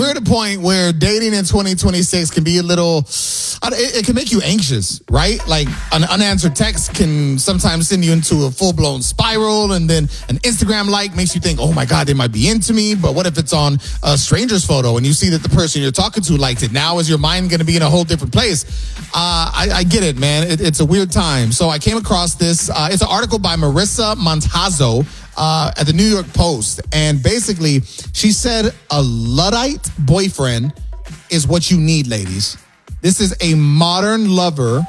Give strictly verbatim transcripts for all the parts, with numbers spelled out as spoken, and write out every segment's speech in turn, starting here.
we're at a point where dating in twenty twenty-six can be a little, it, it can make you anxious, right? Like an unanswered text can sometimes send you into a full-blown spiral, and then an Instagram like makes you think, oh my God, they might be into me. But what if it's on a stranger's photo and you see that the person you're talking to liked it? Now is your mind going to be in a whole different place? Uh, I, I get it, man. It, it's a weird time. So I came across this. Uh, it's an article by Marissa Montazo uh, at the New York Post. And basically, she said a Luddite boyfriend is what you need, ladies. This is a modern lover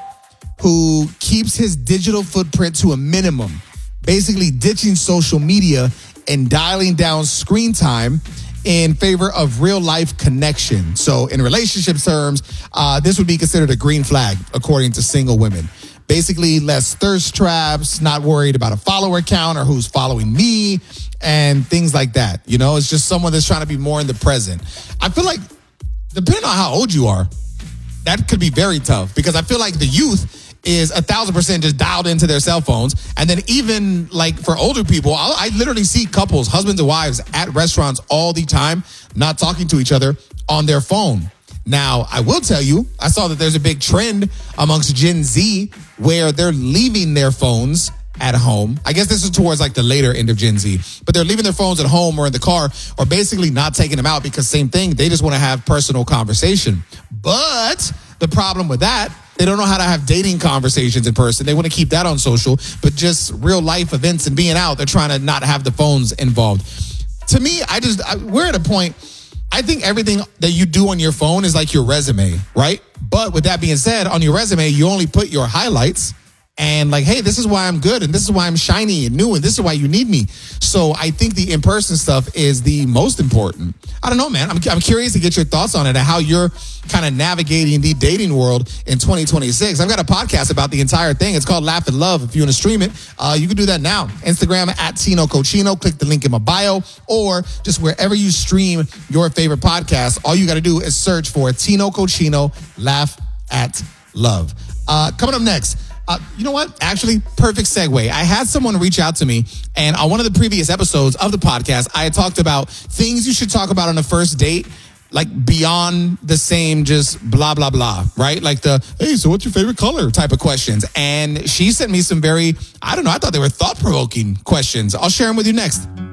who keeps his digital footprint to a minimum, basically ditching social media and dialing down screen time in favor of real life connection. So in relationship terms, uh, this would be considered a green flag, according to single women. Basically, less thirst traps, not worried about a follower count or who's following me and things like that. You know, it's just someone that's trying to be more in the present. I feel like, depending on how old you are, that could be very tough, because I feel like the youth is a thousand percent just dialed into their cell phones. And then even like for older people, I, I literally see couples, husbands and wives at restaurants all the time, not talking to each other on their phone. Now, I will tell you, I saw that there's a big trend amongst Gen Z where they're leaving their phones at home. I guess this is towards like the later end of Gen Z, but they're leaving their phones at home or in the car, or basically not taking them out, because same thing, they just want to have personal conversation. But the problem with that, they don't know how to have dating conversations in person. They want to keep that on social, but just real life events and being out, they're trying to not have the phones involved. To me, I just, I, we're at a point, I think everything that you do on your phone is like your resume, right? But with that being said, on your resume, you only put your highlights and like, hey, this is why I'm good, and this is why I'm shiny and new, and this is why you need me. So I think the in-person stuff is the most important. I don't know, man. I'm, I'm curious to get your thoughts on it and how you're kind of navigating the dating world in twenty twenty-six. I've got a podcast about the entire thing. It's called Laugh and Love. If you want to stream it, uh, you can do that now. Instagram at Tino Cochino. Click the link in my bio, or just wherever you stream your favorite podcast. All you got to do is search for Tino Cochino, Laugh at Love. Uh, coming up next, Uh, you know what? Actually, perfect segue. I had someone reach out to me, and on one of the previous episodes of the podcast, I had talked about things you should talk about on a first date, like beyond the same just blah, blah, blah, right? Like the, hey, so what's your favorite color type of questions. And she sent me some very, I don't know, I thought they were thought-provoking questions. I'll share them with you next.